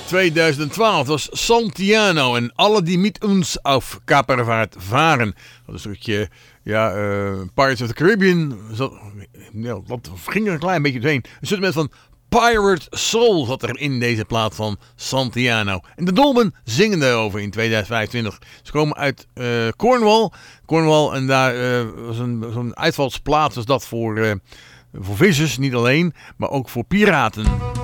2012 was Santiano en alle die met ons auf Kapervaart varen. Dat is een stukje Pirates of the Caribbean. Dat ging er een klein beetje doorheen. Een stuk van Pirate Soul zat er in deze plaat van Santiano. En de Dolmen zingen daarover in 2025. Ze komen uit Cornwall en daar was zo'n uitvalsplaats was dat voor vissers, niet alleen, maar ook voor piraten.